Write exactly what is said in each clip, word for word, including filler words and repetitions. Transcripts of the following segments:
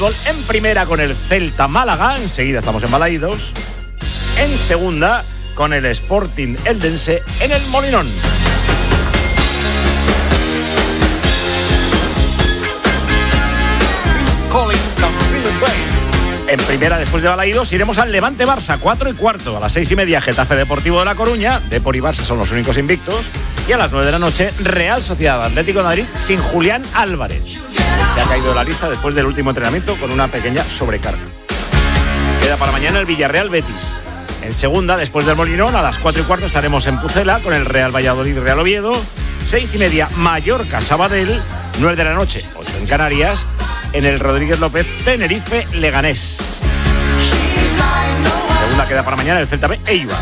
En primera con el Celta Málaga, enseguida estamos en Balaídos. En segunda con el Sporting Eldense en el Molinón. En primera, después de Balaídos, iremos al Levante Barça, cuatro y cuarto. A las seis y media, Getafe Deportivo de La Coruña. Depor y Barça son los únicos invictos. Y a las nueve de la noche, Real Sociedad Atlético de Madrid sin Julián Álvarez. Se ha caído de la lista después del último entrenamiento con una pequeña sobrecarga. Queda para mañana el Villarreal Betis. En segunda, después del Molinón, a las cuatro y cuarto estaremos en Pucela con el Real Valladolid Real Oviedo. Seis y media, Mallorca Sabadell. Nueve de la noche, ocho en Canarias, en el Rodríguez López Tenerife Leganés. Segunda queda para mañana el Celta B Eibar.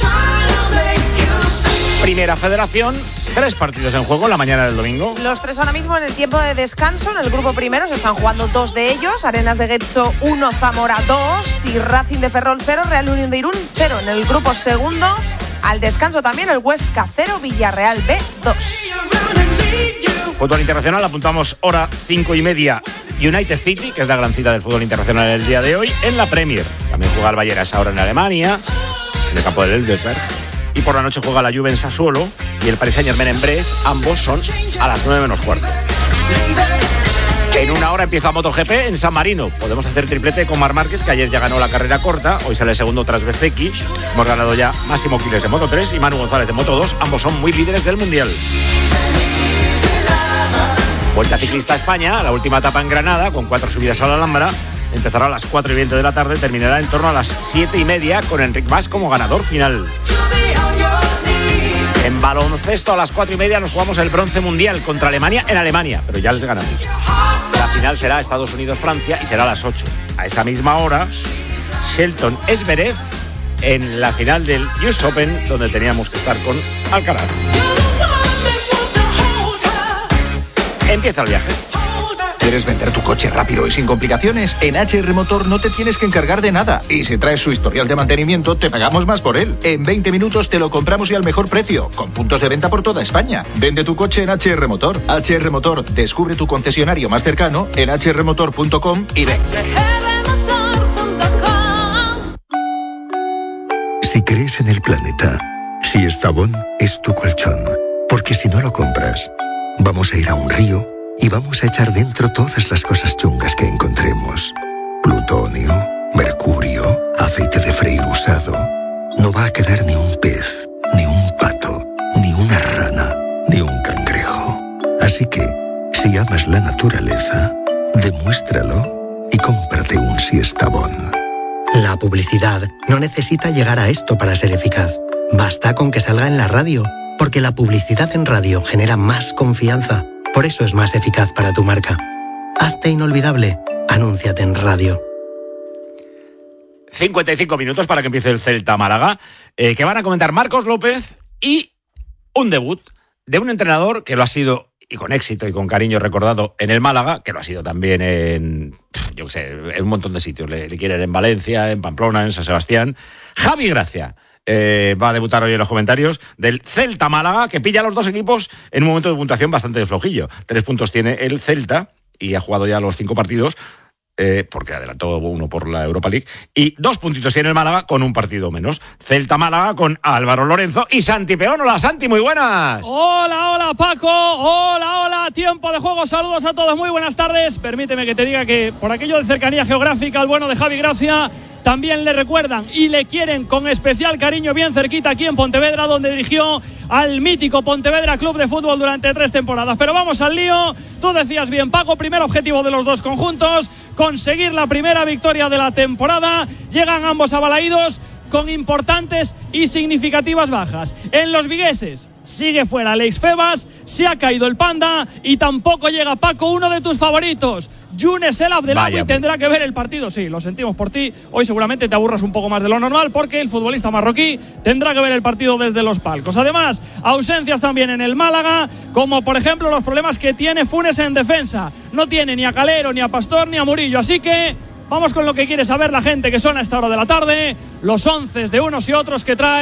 Primera Federación, tres partidos en juego en la mañana del domingo. Los tres ahora mismo en el tiempo de descanso. En el grupo primero se están jugando dos de ellos. Arenas de Getxo uno, Zamora dos y Racing de Ferrol cero, Real Unión de Irún cero. En el grupo segundo, al descanso también el Huesca cero, Villarreal B dos. Fútbol internacional, apuntamos hora cinco y media. United City, que es la gran cita del fútbol internacional el día de hoy, en la Premier. También juega el Bayern a esa hora en Alemania, en el campo del Elversberg. Y por la noche juega la Juve en Sassuolo y el Paris Saint-Germain en Brest. Ambos son a las nueve menos cuarto. En una hora empieza MotoGP en San Marino. Podemos hacer triplete con Marc Márquez, que ayer ya ganó la carrera corta. Hoy sale el segundo tras Bezzecchi. Hemos ganado ya Máximo Quiles de Moto tres y Manu González de Moto dos. Ambos son muy líderes del Mundial. Vuelta Ciclista a España, la última etapa en Granada, con cuatro subidas a la Alhambra. Empezará a las cuatro y veinte de la tarde, terminará en torno a las siete y media con Enric Mas como ganador final. En baloncesto a las cuatro y media nos jugamos el bronce mundial contra Alemania en Alemania, pero ya les ganamos. La final será Estados Unidos-Francia y será a las ocho. A esa misma hora, Shelton Zverev en la final del U S Open, donde teníamos que estar con Alcaraz. Empieza el viaje. ¿Quieres vender tu coche rápido y sin complicaciones? En H R Motor no te tienes que encargar de nada. Y si traes su historial de mantenimiento, te pagamos más por él. En veinte minutos te lo compramos y al mejor precio, con puntos de venta por toda España. Vende tu coche en H R Motor. H R Motor, descubre tu concesionario más cercano en h r motor punto com y ven. Si crees en el planeta, si Estavón es tu colchón. Porque si no lo compras, vamos a ir a un río y vamos a echar dentro todas las cosas chungas que encontremos. Plutonio, mercurio, aceite de freír usado. No va a quedar ni un pez, ni un pato, ni una rana, ni un cangrejo. Así que, si amas la naturaleza, demuéstralo y cómprate un Siestabón. La publicidad no necesita llegar a esto para ser eficaz. Basta con que salga en la radio, porque la publicidad en radio genera más confianza. Por eso es más eficaz para tu marca. Hazte inolvidable. Anúnciate en radio. cincuenta y cinco minutos para que empiece el Celta Málaga, eh, que van a comentar Marcos López y un debut de un entrenador que lo ha sido, y con éxito y con cariño recordado, en el Málaga, que lo ha sido también en, yo qué sé, en un montón de sitios. Le, le quieren en Valencia, en Pamplona, en San Sebastián. Javi Gracia. Eh, va a debutar hoy en los comentarios del Celta Málaga, que pilla a los dos equipos en un momento de puntuación bastante flojillo. Tres puntos tiene el Celta y ha jugado ya los cinco partidos, eh, porque adelantó uno por la Europa League, y dos puntitos tiene el Málaga con un partido menos. Celta Málaga con Álvaro Lorenzo y Santi Peón. Hola Santi, muy buenas. Hola, hola Paco, hola, hola, tiempo de juego, saludos a todos, muy buenas tardes. Permíteme que te diga que por aquello de cercanía geográfica, el bueno de Javi Gracia también le recuerdan y le quieren con especial cariño bien cerquita aquí en Pontevedra, donde dirigió al mítico Pontevedra Club de Fútbol durante tres temporadas. Pero vamos al lío. Tú decías bien, Paco, primer objetivo de los dos conjuntos, conseguir la primera victoria de la temporada. Llegan ambos a Balaídos con importantes y significativas bajas. En los vigueses sigue fuera Alex Febas, se ha caído el Panda y tampoco llega, Paco, uno de tus favoritos, Younes El Abdelagui. Tendrá que ver el partido. Sí, lo sentimos por ti. Hoy seguramente te aburras un poco más de lo normal porque el futbolista marroquí tendrá que ver el partido desde los palcos. Además, ausencias también en el Málaga, como por ejemplo los problemas que tiene Funes en defensa. No tiene ni a Calero, ni a Pastor, ni a Murillo. Así que vamos con lo que quiere saber la gente que son a esta hora de la tarde, los once de unos y otros que trae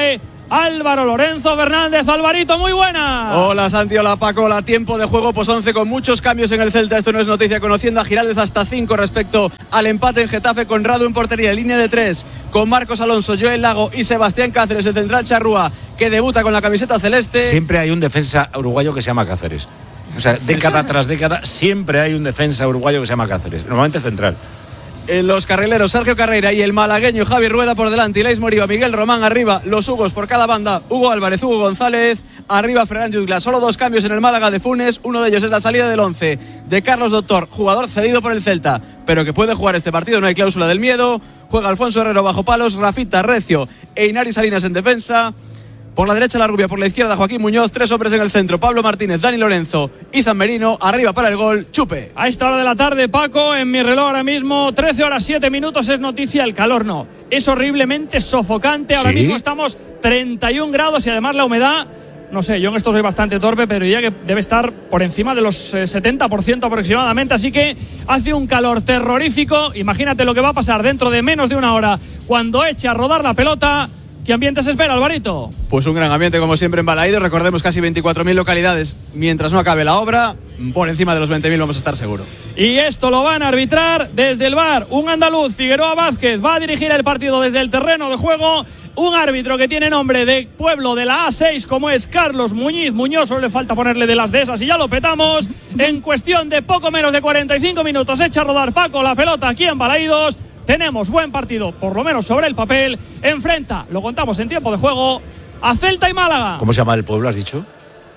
Álvaro Lorenzo Fernández. Alvarito, muy buena. Hola Santi, hola Paco, hola. Tiempo de juego, pues once con muchos cambios en el Celta. Esto no es noticia, conociendo a Giraldez hasta cinco respecto al empate en Getafe, con Radu en portería, línea de tres, con Marcos Alonso, Joel Lago y Sebastián Cáceres, el central Charrúa, que debuta con la camiseta celeste. Siempre hay un defensa uruguayo que se llama Cáceres. O sea, década tras década, siempre hay un defensa uruguayo que se llama Cáceres, normalmente central. En los carrileros, Sergio Carreira y el malagueño Javi Rueda por delante, Ilais Moriba, Miguel Román arriba, los Hugos por cada banda, Hugo Álvarez, Hugo González, arriba Ferran Jutgla. Solo dos cambios en el Málaga de Funes, uno de ellos es la salida del once de Carlos Doctor, jugador cedido por el Celta, pero que puede jugar este partido, no hay cláusula del miedo. Juega Alfonso Herrero bajo palos, Rafita, Recio e Inari Salinas en defensa. Por la derecha la Rubia, por la izquierda Joaquín Muñoz, tres hombres en el centro, Pablo Martínez, Dani Lorenzo, Izan Merino, arriba para el gol, Chupe. A esta hora de la tarde, Paco, en mi reloj ahora mismo, trece horas siete minutos, es noticia, el calor no. Es horriblemente sofocante, ahora ¿Sí? mismo estamos treinta y un grados y además la humedad, no sé, yo en esto soy bastante torpe, pero diría que debe estar por encima de los eh, setenta por ciento aproximadamente, así que hace un calor terrorífico. Imagínate lo que va a pasar dentro de menos de una hora cuando eche a rodar la pelota. ¿Qué ambiente se espera, Alvarito? Pues un gran ambiente, como siempre, en Balaídos. Recordemos, casi veinticuatro mil localidades. Mientras no acabe la obra, por encima de los veinte mil vamos a estar seguros. Y esto lo van a arbitrar desde el V A R. Un andaluz, Figueroa Vázquez, va a dirigir el partido desde el terreno de juego. Un árbitro que tiene nombre de pueblo de la A seis, como es Carlos Muñiz Muñoz. Solo le falta ponerle de las de esas y ya lo petamos. En cuestión de poco menos de cuarenta y cinco minutos, echa a rodar Paco la pelota aquí en Balaídos. Tenemos buen partido, por lo menos sobre el papel. Enfrenta, lo contamos en tiempo de juego, a Celta y Málaga. ¿Cómo se llama el pueblo, has dicho?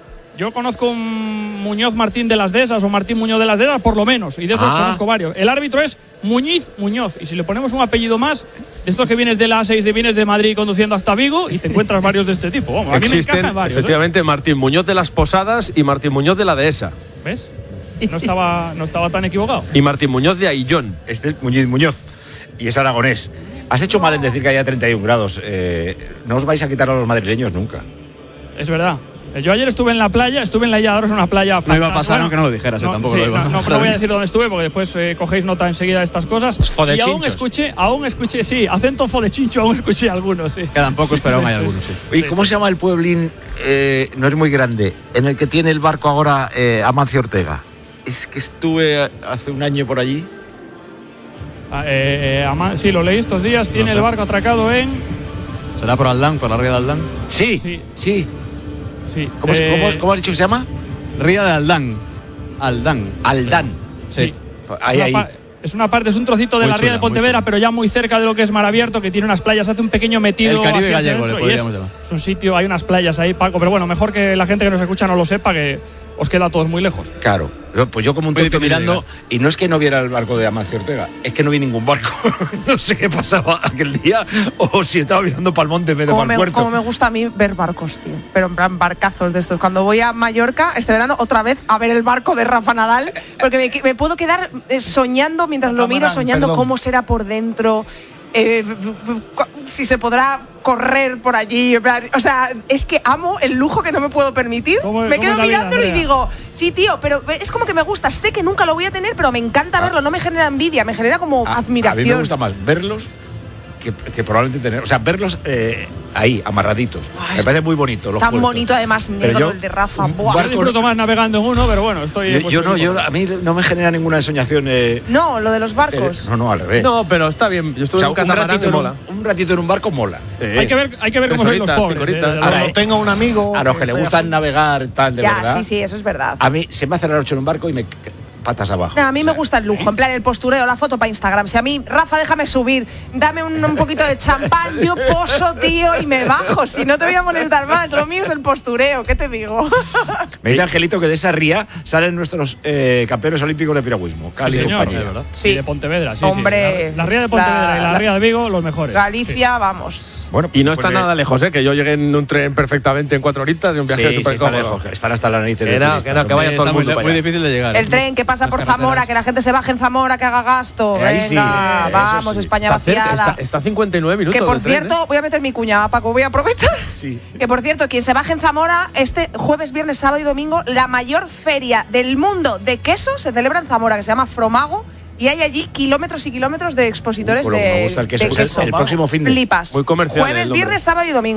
Yo conozco un Muñoz Martín de las Dehesas o Martín Muñoz de las Dehesas, por lo menos, y de esos ah. conozco varios. El árbitro es Muñiz Muñoz, y si le ponemos un apellido más, de estos que vienes de la A seis, de vienes de Madrid conduciendo hasta Vigo, y te encuentras varios de este tipo. Vamos, a mí me encajan varios. Efectivamente, ¿eh? Martín Muñoz de las Posadas y Martín Muñoz de la Dehesa. ¿Ves? No estaba, no estaba tan equivocado. Y Martín Muñoz de Aillón. Este es Muñiz Muñoz. Y es aragonés. Has hecho mal en decir que haya treinta y un grados. Eh, no os vais a quitar a los madrileños nunca. Es verdad. Yo ayer estuve en la playa, estuve en la Isla de Aros, una playa fantástica. No iba a pasar, aunque no lo dijeras, no, eh, tampoco sí, lo iba. No, no, no voy a decir dónde estuve porque después eh, cogéis nota enseguida de estas cosas. Fode y aún chinchos. escuché, aún escuché, sí, acento fodechincho, aún escuché algunos, sí. Quedan pocos, Sí, pero sí, aún hay sí. algunos, sí. ¿Y Sí, cómo sí. se llama el pueblín? Eh, no es muy grande. En el que tiene el barco ahora eh, Amancio Ortega. Es que estuve hace un año por allí. Ah, eh, eh, Ama- sí, lo leí estos días. Tiene No sé. el barco atracado en. ¿Será por Aldán, por la ría de Aldán? Sí, Sí. sí. Sí. ¿Cómo, se- eh, cómo- cómo has dicho que se llama? Ría de Aldán. Aldán. Aldán. Sí. Ahí, es, ahí. una pa- es una parte, es un trocito de Muy la ría chula, de muy Pontevedra, chula. pero ya muy cerca de lo que es Mar Abierto, que tiene unas playas. Hace un pequeño metido. El Caribe hacia gallego, adentro, le y es, podríamos llamar. es un sitio, hay unas playas ahí, Paco, pero bueno, mejor que la gente que nos escucha no lo sepa, que os queda a todos muy lejos. Claro. Yo- Pues yo como un Muy tonto difícil de mirando, y no es que no viera el barco de Amancio Ortega, es que no vi ningún barco. No sé qué pasaba aquel día, o si estaba mirando para el monte en vez de Como para el me, puerto. como me gusta a mí ver barcos, tío. Pero en plan barcazos de estos. Cuando voy a Mallorca este verano, otra vez a ver el barco de Rafa Nadal. Porque me, me puedo quedar eh, soñando mientras lo miro, soñando perdón. cómo será por dentro. eh, cu- si se podrá correr por allí. En plan, o sea, es que amo el lujo que no me puedo permitir. ¿Cómo- me cómo quedo es la vida, mirándolo y Andrea? digo, sí, tío, pero es como que me gusta. Sé que nunca lo voy a tener, pero me encanta verlo. No me genera envidia, me genera como A- admiración. A mí me gusta más verlos que, que probablemente tener. O sea, verlos eh, ahí, amarraditos. Ay, me es parece muy bonito. Los Tan puertos. bonito, además, Pero negro yo- el de Rafa. un Buah. Yo barco- disfruto más navegando en uno, pero bueno, estoy. Yo, pues, yo no, estoy yo, como- a mí no me genera ninguna ensoñación. Eh, No, lo de los eh, barcos. no, no, al revés. No, pero está bien. Yo O estuve sea, en un un, catamarán ratito y en mola. un, un ratito en un barco mola. Eh, Hay que ver, hay que ver tres cómo son los horitas, pobres. cinco eh, horitas. de Ahora, verdad. eh, Tengo un amigo. A los que le soy gustan así. navegar, tal, de ya, verdad. sí, sí, eso es verdad. A mí se me hace la noche en un barco y me patas abajo. No, a mí me gusta el lujo, en plan el postureo, la foto para Instagram. Si a mí, Rafa, déjame subir, dame un, un poquito de champán, yo poso, tío, y me bajo. Si no te voy a molestar más, lo mío es el postureo, ¿qué te digo? Me dice Angelito que de esa ría salen nuestros eh, campeones olímpicos de piragüismo. Cali Sí, y señor, compañía. de verdad. Sí. Y de Pontevedra, sí, Hombre, sí. La, la ría de Pontevedra la- y la, la- ría de Vigo, los mejores. Galicia, vamos. Bueno, Y no pues, está eh, nada lejos, ¿eh? Que yo llegué en un tren perfectamente en cuatro horitas y un viaje Sí, sí, súper está cómodo. lejos. Están hasta las narices de Que no, turistas, que no, que hombre. vaya todo Está el muy, mundo para muy allá. difícil de llegar. El tren que pasa Las por carreteras. Zamora, que la gente se baje en Zamora, que haga gasto. Ahí sí, Venga, eh, vamos, eso sí. España Está cerca, vaciada. está, está a cincuenta y nueve minutos. Que por del tren, cierto, ¿eh? voy a meter mi cuñada, Paco, voy a aprovechar. Sí. Que por cierto, quien se baje en Zamora, este jueves, viernes, sábado y domingo, la mayor feria del mundo de queso se celebra en Zamora, que se llama Fromago, y hay allí kilómetros y kilómetros de expositores Uy, como de, me gusta el queso. de Pues el- queso. el próximo fin de- Flipas. Muy comercial el Jueves, nombre. viernes, sábado y domingo.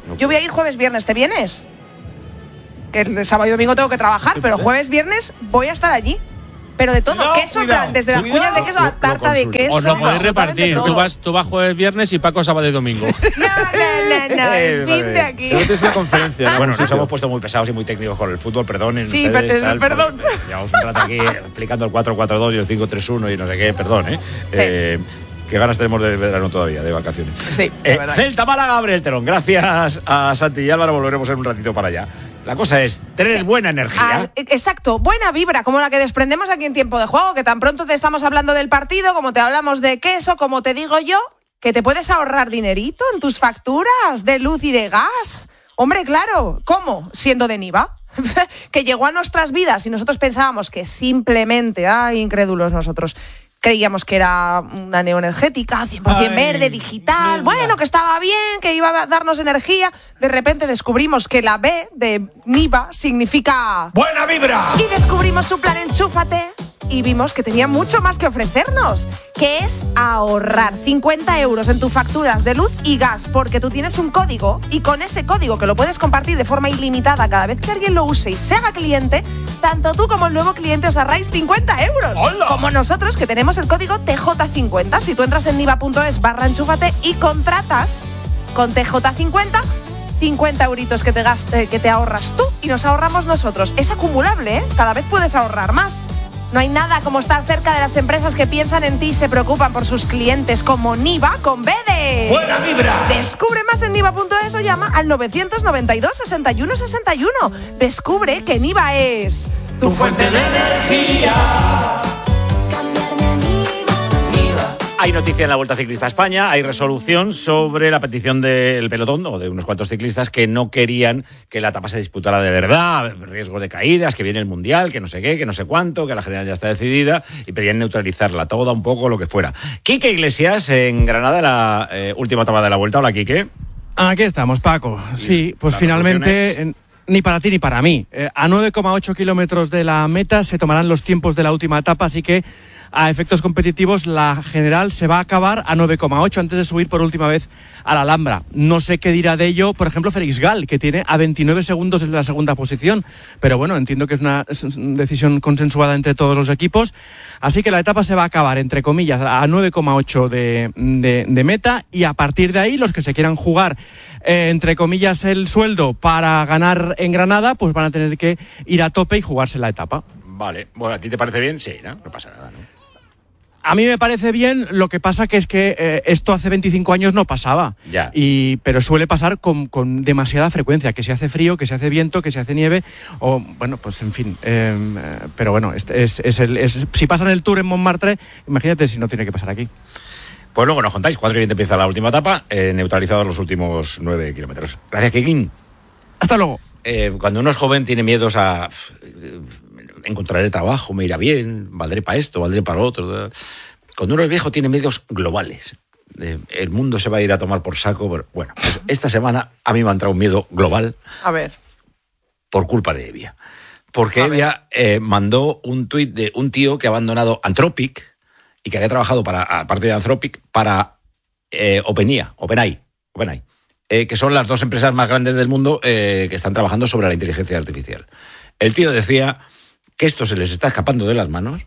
no Yo voy a ir jueves, viernes, ¿te vienes? Que el sábado y domingo tengo que trabajar, pero jueves, viernes voy a estar allí. Pero de todo, Cuidado, queso, cuidado, desde las cuidado. cuñas de queso a Lo- la lo tarta de consulto. queso. Os lo podéis absolutamente repartir. todo. Tú vas, tú vas jueves, viernes y Paco sábado y domingo. No, no, no, no, Eh, el fin vale. de aquí. Pero esto es una conferencia. ¿no? Bueno, Un nos sitio. hemos puesto muy pesados y muy técnicos con el fútbol, perdonen. Sí, ustedes, per- tal, perdón. porque llevamos un rato aquí explicando el cuatro cuatro dos y el cinco tres uno y no sé qué, perdón, ¿eh? Eh, qué ganas tenemos de verano todavía, de vacaciones. Sí, Eh, de verdad. Celta Málaga abre el telón. Gracias a Santi y Álvaro, volveremos en un ratito para allá. La cosa es tener Sí. buena energía. Ah, exacto, buena vibra, como la que desprendemos aquí en Tiempo de Juego, que tan pronto te estamos hablando del partido, como te hablamos de queso, como te digo yo, que te puedes ahorrar dinerito en tus facturas de luz y de gas. Hombre, claro, ¿cómo? Siendo de Niva. Que llegó a nuestras vidas y nosotros pensábamos que simplemente, ay, incrédulos nosotros, creíamos que era una neoenergética, cien por ciento Ay, verde, digital, venga. bueno, que estaba bien, que iba a darnos energía. De repente descubrimos que la B de Niva significa... ¡Buena vibra! Y descubrimos su plan Enchúfate y vimos que tenía mucho más que ofrecernos, que es ahorrar cincuenta euros en tus facturas de luz y gas, porque tú tienes un código y con ese código que lo puedes compartir de forma ilimitada cada vez que alguien lo use y se haga cliente, tanto tú como el nuevo cliente os ahorráis cincuenta euros. ¡Hola! Como nosotros, que tenemos el código T J cincuenta. Si tú entras en niva.es barra enchúfate y contratas con T J cincuenta, cincuenta euritos que te, gaste, que te ahorras tú y nos ahorramos nosotros. Es acumulable, ¿eh? Cada vez puedes ahorrar más. No hay nada como estar cerca de las empresas que piensan en ti y se preocupan por sus clientes, como Niva con B de... ¡Buena vibra! Descubre más en niva.es o llama al novecientos noventa y dos, sesenta y uno sesenta y uno. Descubre que Niva es... tu fuente de energía. Hay noticia en la Vuelta Ciclista a España, hay resolución sobre la petición del pelotón o de unos cuantos ciclistas que no querían que la etapa se disputara de verdad, riesgos de caídas, que viene el Mundial, que no sé qué, que no sé cuánto, que la general ya está decidida y pedían neutralizarla toda un poco, lo que fuera. Quique Iglesias en Granada, la eh, última etapa de la Vuelta. Hola, Quique. Aquí estamos, Paco. Sí, pues las finalmente, resoluciones. en- ni para ti ni para mí. Eh, a nueve coma ocho kilómetros de la meta se tomarán los tiempos de la última etapa, así que a efectos competitivos la general se va a acabar a nueve coma ocho antes de subir por última vez a la Alhambra. No sé qué dirá de ello, por ejemplo, Félix Gal, que tiene a veintinueve segundos en la segunda posición, pero bueno, entiendo que es una, es una decisión consensuada entre todos los equipos, así que la etapa se va a acabar, entre comillas, a nueve coma ocho de, de, de meta, y a partir de ahí los que se quieran jugar, eh, entre comillas, el sueldo para ganar en Granada, pues van a tener que ir a tope y jugarse la etapa. Vale, bueno, ¿a ti te parece bien? Sí, ¿no? No pasa nada, ¿no? A mí me parece bien, lo que pasa que es que eh, esto hace veinticinco años no pasaba. Ya. Y, pero suele pasar con, con demasiada frecuencia, que se hace frío, que se hace viento, que se hace nieve, o bueno, pues en fin. Eh, eh, pero bueno, es, es, es el, es, si pasan el Tour en Montmartre, imagínate si no tiene que pasar aquí. Pues luego nos contáis, cuatro y veinte empieza la última etapa, eh, neutralizados los últimos nueve kilómetros. Gracias, Kikín. Hasta luego. Eh, cuando uno es joven tiene miedos a eh, encontraré trabajo, me irá bien, valdré para esto, valdré para lo otro. Cuando uno es viejo tiene miedos globales. Eh, el mundo se va a ir a tomar por saco. Pero, bueno, pues esta semana a mí me ha entrado un miedo global A ver. por culpa de Evia. Porque A ver. Evia eh, mandó un tuit de un tío que ha abandonado Anthropic y que había trabajado para, aparte de Anthropic, para eh, OpenAI, OpenAI, OpenAI eh, que son las dos empresas más grandes del mundo eh, que están trabajando sobre la inteligencia artificial. El tío decía que esto se les está escapando de las manos,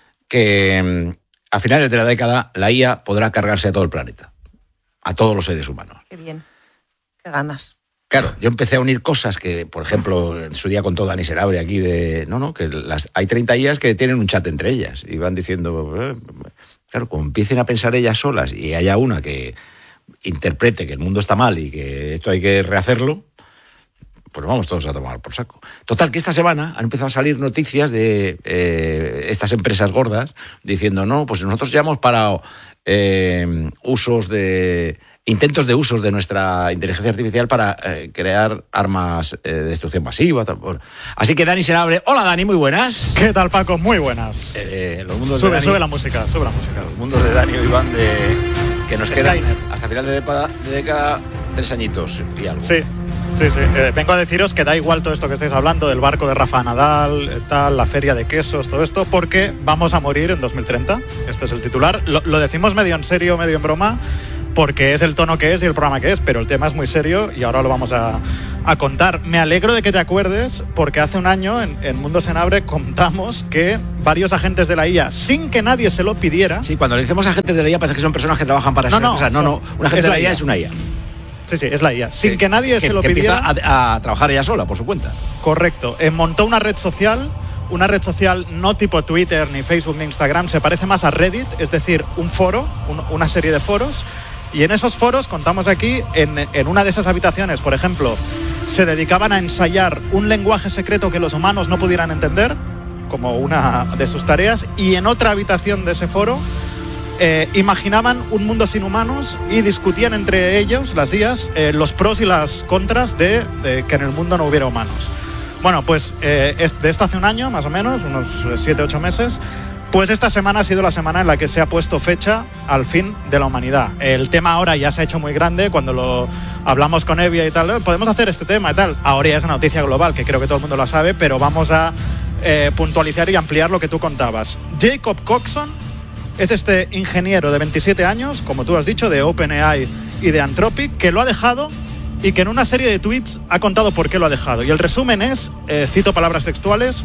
que mm, a finales de la década la I A podrá cargarse a todo el planeta, a todos los seres humanos. Qué bien. Qué ganas. Claro, yo empecé a unir cosas que, por ejemplo, en su día contó Dani Serabre aquí de... No, no, que las, hay treinta I As que tienen un chat entre ellas y van diciendo... Eh, claro, como empiecen a pensar ellas solas y haya una que interprete que el mundo está mal y que esto hay que rehacerlo, pues vamos todos a tomar por saco. Total, que esta semana han empezado a salir noticias de eh, estas empresas gordas diciendo, no, pues nosotros ya hemos parado eh, usos de... intentos de usos de nuestra inteligencia artificial para eh, crear armas eh, de destrucción masiva. Bueno. Así que Dani Serabre. Hola, Dani, muy buenas. ¿Qué tal, Paco? Muy buenas. Eh, los mundos sube, de Dani, sube la música, sube la música. Los mundos de Dani y Iván de, que nos quedan Skynet. hasta final de década, de década tres añitos y algo. Sí, sí, sí. Eh, vengo a deciros que da igual todo esto que estáis hablando, del barco de Rafa Nadal, eh, tal, la feria de quesos, todo esto, porque vamos a morir en dos mil treinta. Este es el titular. Lo, lo decimos medio en serio, medio en broma, porque es el tono que es y el programa que es, pero el tema es muy serio y ahora lo vamos a, a contar. Me alegro de que te acuerdes, porque hace un año en, en Mundo Senabre contamos que varios agentes de la I A, sin que nadie se lo pidiera... Sí, cuando le decimos agentes de la I A parece que son personas que trabajan para esas no, no, empresas. No, no, un agente de la I A es una I A. Sí, sí, es la I A. Sin sí, que nadie que, se lo que pidiera... A, a trabajar ella sola, por su cuenta. Correcto. Eh, montó una red social, una red social no tipo Twitter, ni Facebook, ni Instagram, se parece más a Reddit, es decir, un foro, un, una serie de foros, y en esos foros, contamos aquí, en, en una de esas habitaciones, por ejemplo, se dedicaban a ensayar un lenguaje secreto que los humanos no pudieran entender, como una de sus tareas, y en otra habitación de ese foro Eh, imaginaban un mundo sin humanos y discutían entre ellos, las I As, eh, los pros y las contras de, de que en el mundo no hubiera humanos. Bueno, pues eh, es de esto hace un año, más o menos, unos siete, ocho meses, pues esta semana ha sido la semana en la que se ha puesto fecha al fin de la humanidad. El tema ahora ya se ha hecho muy grande, cuando lo hablamos con Evia y tal, podemos hacer este tema y tal. Ahora ya es una noticia global, que creo que todo el mundo la sabe, pero vamos a eh, puntualizar y ampliar lo que tú contabas. Jacob Coxon es este ingeniero de veintisiete años, como tú has dicho, de OpenAI y de Anthropic, que lo ha dejado y que en una serie de tweets ha contado por qué lo ha dejado. Y el resumen es, eh, cito palabras textuales: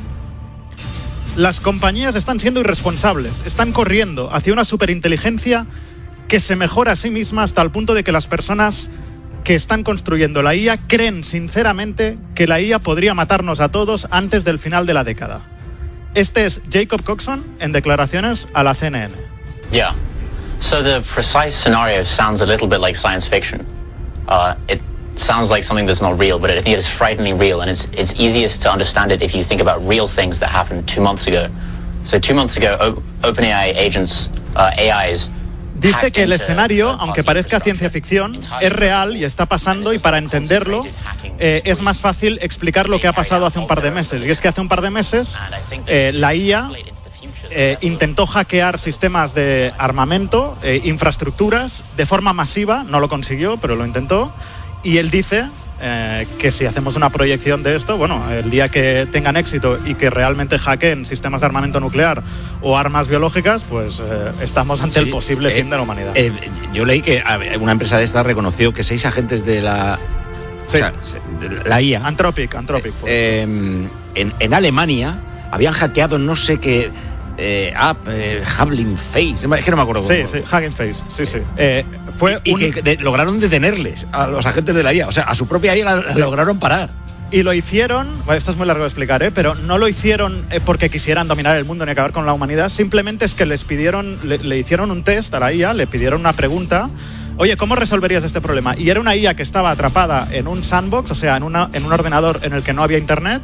las compañías están siendo irresponsables, están corriendo hacia una superinteligencia que se mejora a sí misma hasta el punto de que las personas que están construyendo la I A creen sinceramente que la I A podría matarnos a todos antes del final de la década. Este es Jacob Coxon en declaraciones a la C N N. Yeah. So the precise scenario sounds a little bit like science fiction. Uh, it sounds like something that's not real, but I think it is frighteningly real, and it's it's easiest to understand it if you think about real things that happened two months ago. So two months ago, o- OpenAI agents, uh, A Is. Dice que el escenario, aunque parezca ciencia ficción, es real y está pasando, y para entenderlo eh, es más fácil explicar lo que ha pasado hace un par de meses. Y es que hace un par de meses eh, la I A eh, intentó hackear sistemas de armamento, eh, infraestructuras, de forma masiva. No lo consiguió, pero lo intentó. Y él dice eh, que si hacemos una proyección de esto, bueno, el día que tengan éxito y que realmente hackeen sistemas de armamento nuclear o armas biológicas, pues eh, estamos ante sí, el posible eh, fin de la humanidad. Eh, yo leí que una empresa de estas reconoció que seis agentes de la... Sí. O sea, de la I A... Anthropic, Anthropic. Eh, en, en Alemania habían hackeado no sé qué... Eh, app, eh, Hugging Face, es que no me acuerdo. Sí, sí, Hugging Face, sí, sí. Eh, fue y, un... y que de, lograron detenerles a los agentes de la I A, o sea, a su propia I A la, la sí. lograron parar. Y lo hicieron, bueno, esto es muy largo de explicar, ¿eh? Pero no lo hicieron porque quisieran dominar el mundo ni acabar con la humanidad, simplemente es que les pidieron, le, le hicieron un test a la I A, le pidieron una pregunta: oye, ¿cómo resolverías este problema? Y era una I A que estaba atrapada en un sandbox, o sea, en, una, en un ordenador en el que no había internet,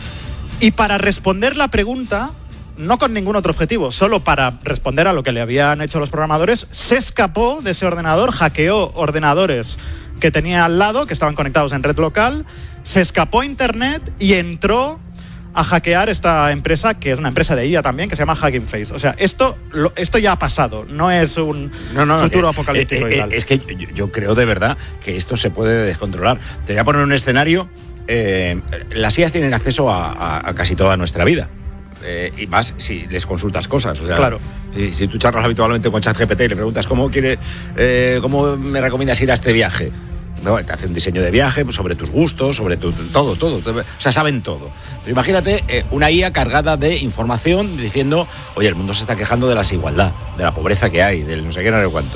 y para responder la pregunta, no con ningún otro objetivo, solo para responder a lo que le habían hecho los programadores, se escapó de ese ordenador, hackeó ordenadores que tenía al lado, que estaban conectados en red local, se escapó a internet y entró a hackear esta empresa, que es una empresa de I A también, que se llama Hugging Face. O sea, esto, lo, esto ya ha pasado, no es un no, no, futuro eh, apocalíptico. Eh, y tal. Es que yo, yo creo de verdad que esto se puede descontrolar. Te voy a poner un escenario. Eh, las I As tienen acceso a, a, a casi toda nuestra vida. Eh, y más si les consultas cosas, o sea, claro. si, si tú charlas habitualmente con ChatGPT y le preguntas cómo quiere, eh, cómo me recomiendas ir a este viaje, no, te hace un diseño de viaje sobre tus gustos, sobre tu, todo, todo, todo, o sea, saben todo. Pero imagínate eh, una I A cargada de información diciendo, oye, el mundo se está quejando de la desigualdad, de la pobreza que hay, del no sé qué, no sé cuánto.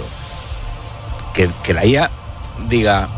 Que, que la I A diga,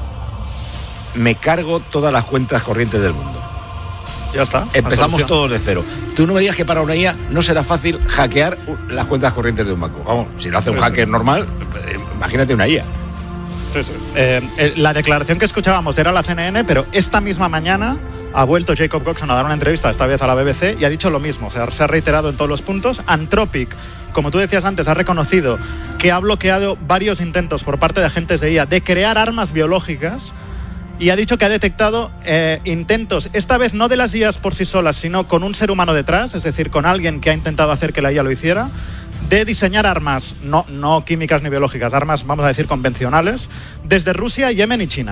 me cargo todas las cuentas corrientes del mundo. Ya está. Empezamos todos de cero. Tú no me digas que para una I A no será fácil hackear las cuentas corrientes de un banco. Vamos, si lo hace un sí, hacker sí. normal, imagínate una I A. Sí, sí. Eh, eh, la declaración que escuchábamos era la C N N, pero esta misma mañana ha vuelto Jacob Coxon a dar una entrevista, esta vez a la B B C, y ha dicho lo mismo. O sea, se ha reiterado en todos los puntos. Anthropic, como tú decías antes, ha reconocido que ha bloqueado varios intentos por parte de agentes de I A de crear armas biológicas. Y ha dicho que ha detectado eh, intentos, esta vez no de las I As por sí solas, sino con un ser humano detrás, es decir, con alguien que ha intentado hacer que la I A lo hiciera, de diseñar armas, no, no químicas ni biológicas, armas, vamos a decir, convencionales, desde Rusia, Yemen y China.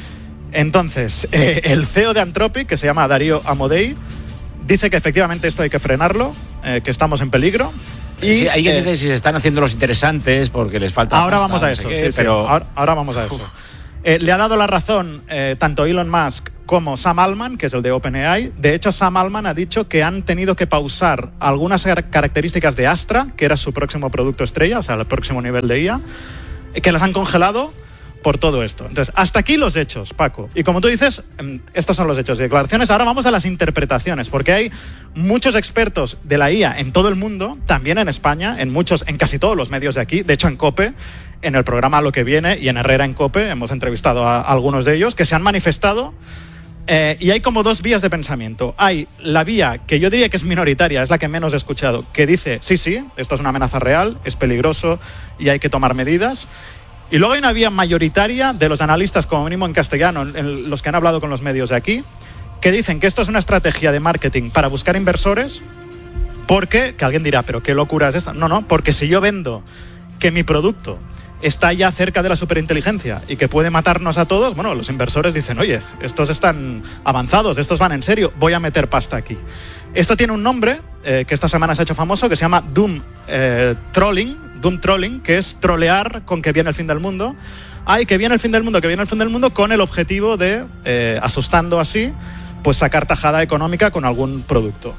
Entonces, eh, el C E O de Anthropic, que se llama Darío Amodei, dice que efectivamente esto hay que frenarlo, eh, que estamos en peligro, Y, sí, hay quien eh, dice si se están haciendo los interesantes porque les falta Ahora pasta, vamos a no eso, sé qué, sí, sí. pero Ahora, ahora vamos a eso. Eh, le ha dado la razón eh, tanto Elon Musk como Sam Altman, que es el de OpenAI. De hecho, Sam Altman ha dicho que han tenido que pausar algunas car- características de Astra, que era su próximo producto estrella, o sea, el próximo nivel de I A, que las han congelado por todo esto. Entonces, hasta aquí los hechos, Paco. Y como tú dices, estos son los hechos y declaraciones. Ahora vamos a las interpretaciones, porque hay muchos expertos de la I A en todo el mundo, también en España, en muchos, en casi todos los medios de aquí, de hecho en COPE, en el programa Lo que viene y en Herrera en COPE, hemos entrevistado a algunos de ellos, que se han manifestado. Eh, y hay como dos vías de pensamiento. Hay la vía que yo diría que es minoritaria, es la que menos he escuchado, que dice, sí, sí, esto es una amenaza real, es peligroso y hay que tomar medidas. Y luego hay una vía mayoritaria de los analistas, como mínimo en castellano, en los que han hablado con los medios de aquí, que dicen que esto es una estrategia de marketing para buscar inversores, porque, que alguien dirá, pero qué locura es esta. No, no, porque si yo vendo que mi producto está ya cerca de la superinteligencia y que puede matarnos a todos, bueno, los inversores dicen, oye, estos están avanzados, estos van en serio, voy a meter pasta aquí. Esto tiene un nombre eh, que esta semana se ha hecho famoso, que se llama Doom eh, Trolling, Doom Trolling, que es trolear con que viene el fin del mundo. Ay, que viene el fin del mundo, que viene el fin del mundo, con el objetivo de, eh, asustando así, pues sacar tajada económica con algún producto.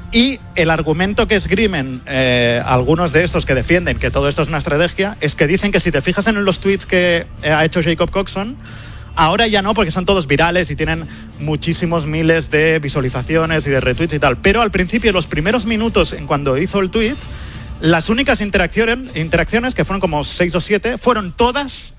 Y el argumento que esgrimen eh, algunos de estos que defienden que todo esto es una estrategia es que dicen que si te fijas en los tweets que ha hecho Jacob Coxon, ahora ya no, porque son todos virales y tienen muchísimos miles de visualizaciones y de retweets y tal. Pero al principio, los primeros minutos en cuando hizo el tweet, las únicas interacciones, interacciones, que fueron como seis o siete, fueron todas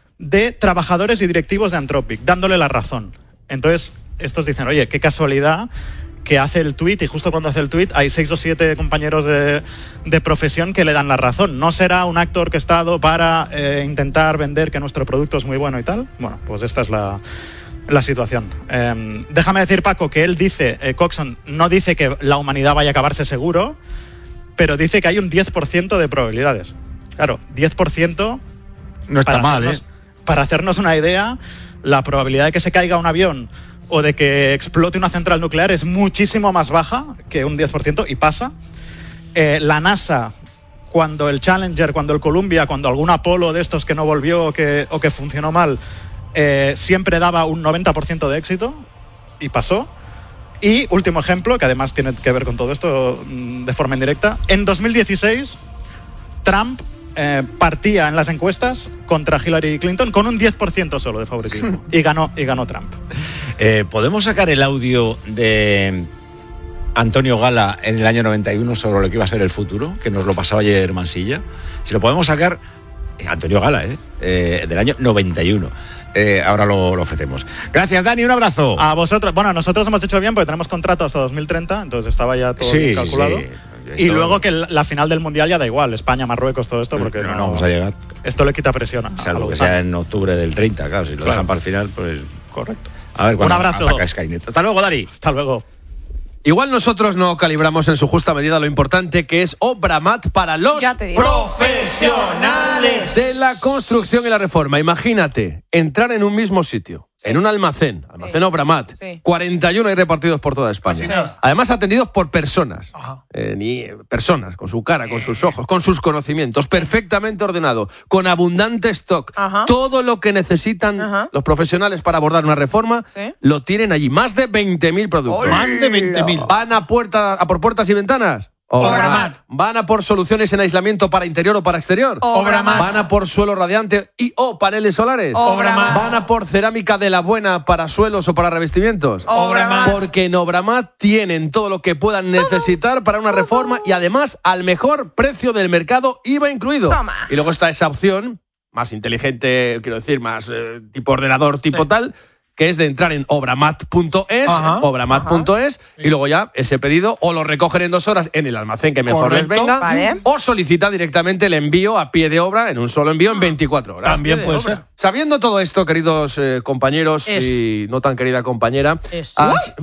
de trabajadores y directivos de Anthropic, dándole la razón. Entonces, estos dicen, oye, qué casualidad que hace el tuit, y justo cuando hace el tuit hay seis o siete compañeros de, de profesión que le dan la razón. ¿No será un acto orquestado para eh, intentar vender que nuestro producto es muy bueno y tal? Bueno, pues esta es la, la situación. Eh, déjame decir, Paco, que él dice, eh, Coxon no dice que la humanidad vaya a acabarse seguro, pero dice que hay un diez por ciento de probabilidades. Claro, diez por ciento... No está para mal, hacernos, ¿eh? Para hacernos una idea, la probabilidad de que se caiga un avión o de que explote una central nuclear es muchísimo más baja que un diez por ciento, y pasa. Eh, la NASA, cuando el Challenger, cuando el Columbia, cuando algún Apolo de estos que no volvió o que, o que funcionó mal, eh, siempre daba un noventa por ciento de éxito, y pasó. Y último ejemplo, que además tiene que ver con todo esto de forma indirecta, en dos mil dieciséis Trump Eh, partía en las encuestas contra Hillary Clinton con un diez por ciento solo de favoritismo y ganó, y ganó Trump. Eh, ¿Podemos sacar el audio de Antonio Gala en el año noventa y uno sobre lo que iba a ser el futuro, que nos lo pasaba ayer Mansilla? Si lo podemos sacar, eh, Antonio Gala, eh, eh, del año noventa y uno. Eh, ahora lo, lo ofrecemos. Gracias, Dani, un abrazo. A vosotros. Bueno, nosotros hemos hecho bien porque tenemos contrato hasta dos mil treinta, entonces estaba ya todo sí, bien calculado. Sí. Y esto... luego que la, la final del Mundial ya da igual, España, Marruecos, todo esto, porque no, no, no vamos a llegar. Esto le quita presión a, Salvo a que sea en octubre del treinta, claro, si lo claro. dejan para el final, pues... Correcto. A ver, un abrazo. Skynet. Hasta luego, Dani. Hasta luego. Igual nosotros no calibramos en su justa medida lo importante que es Obramat para los profesionales de la construcción y la reforma. Imagínate entrar en un mismo sitio, sí. en un almacén, almacén sí. Obramat, sí. cuarenta y uno hay repartidos por toda España. Sí. Además atendidos por personas, eh, ni personas, con su cara, con sus ojos, con sus conocimientos, perfectamente ordenado, con abundante stock. Ajá. Todo lo que necesitan Ajá. los profesionales para abordar una reforma, ¿sí? lo tienen allí. Más de veinte mil productos. Más de veinte mil. ¿Van a, puerta, a por puertas y ventanas? Obramat. ¿Van a por soluciones en aislamiento para interior o para exterior? Obramat. ¿Van a por suelo radiante y o paneles solares? Obramat. ¿Van a por cerámica de la buena para suelos o para revestimientos? Obramat. Porque en Obramat tienen todo lo que puedan necesitar para una reforma y además al mejor precio del mercado, I V A incluido. Toma. Y luego está esa opción más inteligente, quiero decir, más eh, tipo ordenador, tipo sí. tal, que es de entrar en obramat punto es, obramat punto es, y luego ya ese pedido o lo recogen en dos horas en el almacén que mejor Correcto. les venga, vale. o solicita directamente el envío a pie de obra en un solo envío en veinticuatro horas. También puede ser. Sabiendo todo esto, queridos eh, compañeros es. y no tan querida compañera, es. así,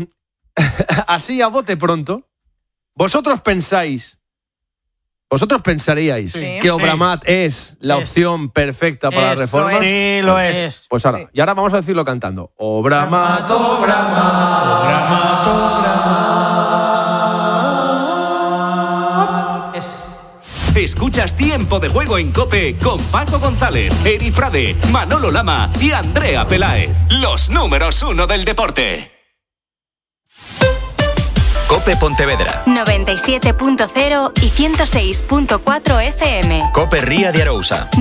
así a bote pronto, vosotros pensáis ¿Vosotros pensaríais sí. que Obramat sí. es la es. opción perfecta para Eso la reforma? es. Sí, lo es. es. Pues ahora, sí. y ahora vamos a decirlo cantando. Obramat, Obramat, Obramat, Obramat. Es. Escuchas Tiempo de Juego en COPE con Paco González, Eri Frade, Manolo Lama y Andrea Peláez. Los números uno del deporte. COPE Pontevedra. noventa y siete punto cero y ciento seis punto cuatro F M. COPE Ría de Arousa.